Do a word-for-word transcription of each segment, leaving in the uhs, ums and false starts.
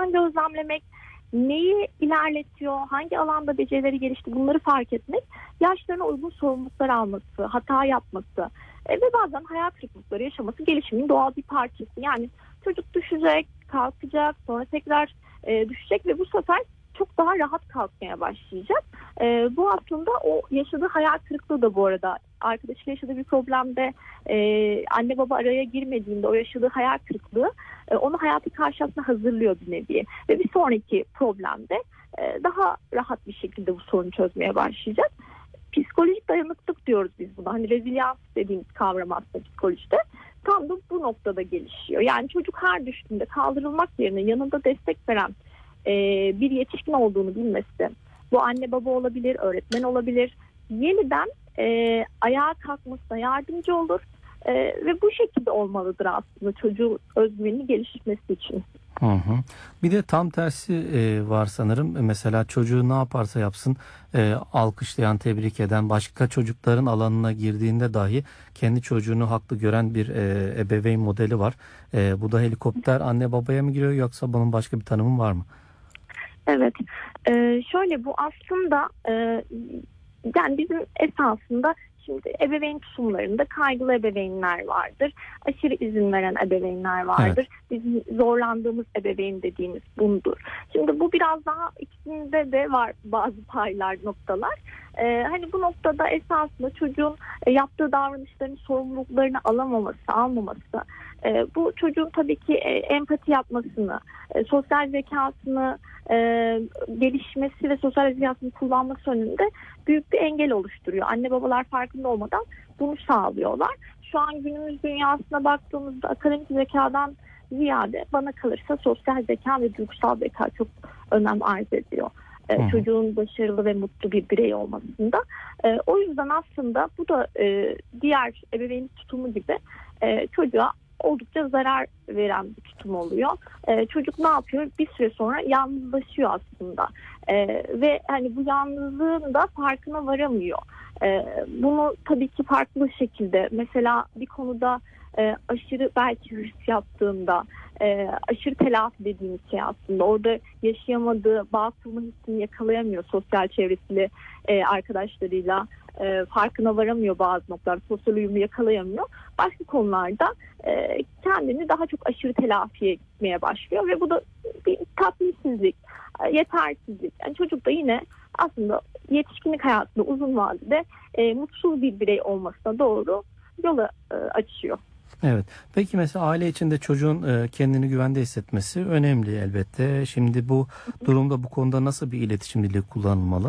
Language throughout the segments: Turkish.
yakından gözlemlemek, neyi ilerletiyor, hangi alanda becerileri gelişti, bunları fark etmek, yaşlarına uygun sorumluluklar alması, hata yapması e, ve bazen hayal kırıklıkları yaşaması gelişimin doğal bir parçası. Yani çocuk düşecek, kalkacak, sonra tekrar e, düşecek ve bu sefer çok daha rahat kalkmaya başlayacak. E, bu aslında o yaşadığı hayal kırıklığı da bu arada. Arkadaşıyla yaşadığı bir problemde e, anne baba araya girmediğinde o yaşadığı hayal kırıklığı e, onu hayatı karşısına hazırlıyor bir nevi. Ve bir sonraki problemde e, daha rahat bir şekilde bu sorunu çözmeye başlayacak. Psikolojik dayanıklılık diyoruz biz buna. Hani rezilyans dediğimiz kavram aslında psikolojide. Tam da bu noktada gelişiyor. Yani çocuk her düştüğünde kaldırılmak yerine yanında destek veren e, bir yetişkin olduğunu bilmesi. Bu anne baba olabilir, öğretmen olabilir. Yeniden e, ayağa kalkmasına yardımcı olur. E, ve bu şekilde olmalıdır aslında çocuğun özgüvenini geliştirmesi için. Hı hı. Bir de tam tersi e, var sanırım. Mesela çocuğu ne yaparsa yapsın e, alkışlayan, tebrik eden, başka çocukların alanına girdiğinde dahi kendi çocuğunu haklı gören bir e, ebeveyn modeli var. E, bu da helikopter anne babaya mı giriyor, yoksa bunun başka bir tanımı var mı? Evet. Ee, şöyle bu aslında e, yani bizim esasında şimdi ebeveyn tutumlarında kaygılı ebeveynler vardır. Aşırı izin veren ebeveynler vardır. Evet. Bizim zorlandığımız ebeveyn dediğimiz bundur. Şimdi bu biraz daha ikisinde de var bazı paylar, noktalar. Ee, hani bu noktada esasında çocuğun e, yaptığı davranışların sorumluluklarını alamaması, almaması, e, bu çocuğun tabii ki e, empati yapmasını, e, sosyal zekasını e, gelişmesi ve sosyal zekasını kullanması önünde büyük bir engel oluşturuyor. Anne babalar farkında olmadan bunu sağlıyorlar. Şu an günümüz dünyasına baktığımızda akademik zekadan ziyade bana kalırsa sosyal zeka ve duygusal zeka çok önem arz ediyor. Ee, çocuğun başarılı ve mutlu bir birey olmasında. Ee, o yüzden aslında bu da e, diğer ebeveyn tutumu gibi e, çocuğa oldukça zarar veren bir tutum oluyor. Ee, çocuk ne yapıyor? Bir süre sonra yalnızlaşıyor aslında. Ee, ve hani bu yalnızlığın da farkına varamıyor. Ee, bunu tabii ki farklı şekilde, mesela bir konuda e, aşırı belki hırs yaptığında, e, aşırı telafi dediğimiz şey aslında orada yaşayamadığı bağ kurma hissini yakalayamıyor sosyal çevresiyle, e, arkadaşlarıyla. E, farkına varamıyor bazı noktalarda, sosyal uyumu yakalayamıyor. Başka konularda e, kendini daha çok aşırı telafiye gitmeye başlıyor ve bu da bir tatminsizlik, e, yetersizlik. Yani çocuk da yine aslında yetişkinlik hayatında uzun vadede e, mutsuz bir birey olmasına doğru yola e, açıyor. Evet. Peki mesela aile içinde çocuğun e, kendini güvende hissetmesi önemli elbette. Şimdi bu durumda bu konuda nasıl bir iletişim dili kullanılmalı?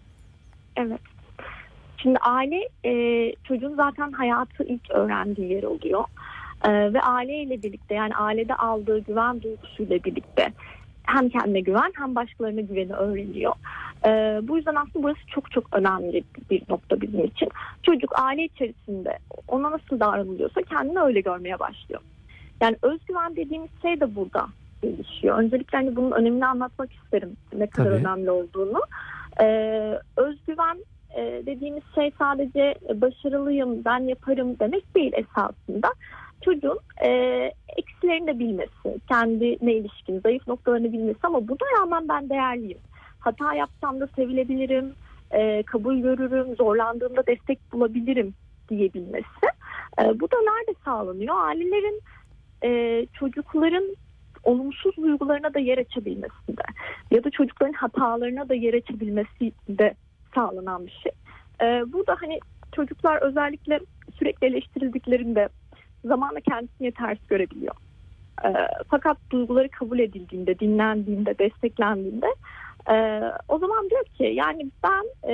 Evet. Şimdi aile e, çocuğun zaten hayatı ilk öğrendiği yer oluyor. E, ve aileyle birlikte, yani ailede aldığı güven duygusuyla birlikte hem kendine güven hem başkalarına güveni öğreniyor. E, bu yüzden aslında burası çok çok önemli bir nokta bizim için. Çocuk aile içerisinde ona nasıl davranılıyorsa kendini öyle görmeye başlıyor. Yani özgüven dediğimiz şey de burada gelişiyor. Öncelikle hani bunun önemini anlatmak isterim, ne kadar Tabii. önemli olduğunu. E, özgüven dediğimiz şey sadece başarılıyım, ben yaparım demek değil esasında. Çocuğun e, eksilerini de bilmesi, kendine ilişkin zayıf noktalarını bilmesi, ama buna rağmen ben değerliyim. Hata yapsam da sevilebilirim, e, kabul görürüm, zorlandığımda destek bulabilirim diyebilmesi. E, bu da nerede sağlanıyor? Ailelerin e, çocukların olumsuz duygularına da yer açabilmesinde ya da çocukların hatalarına da yer açabilmesi de sağlanan bir şey. Ee, bu da hani çocuklar özellikle sürekli eleştirildiklerinde zamanla kendisini ters görebiliyor. Ee, fakat duyguları kabul edildiğinde, dinlendiğinde, desteklendiğinde e, o zaman diyor ki yani ben e,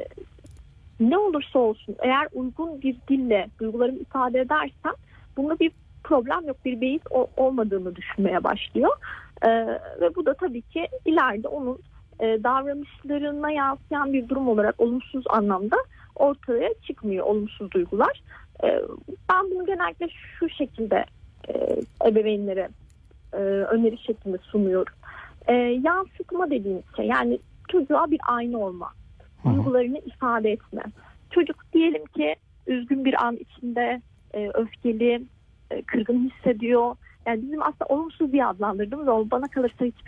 ne olursa olsun eğer uygun bir dille duygularımı ifade edersem bunda bir problem yok, bir beis olmadığını düşünmeye başlıyor. Ee, ve bu da tabii ki ileride onun e, davranışlarına yansıyan bir durum olarak olumsuz anlamda ortaya çıkmıyor, olumsuz duygular. E, ben bunu genellikle şu şekilde e, ebeveynlere e, öneri şeklinde sunuyorum. E, yansıtma dediğimiz şey, yani çocuğa bir ayna olma, duygularını ifade etme. Çocuk diyelim ki üzgün bir an içinde, e, öfkeli, e, kırgın hissediyor. Yani bizim aslında olumsuz diye adlandırdığımız, o bana kalırsa hiç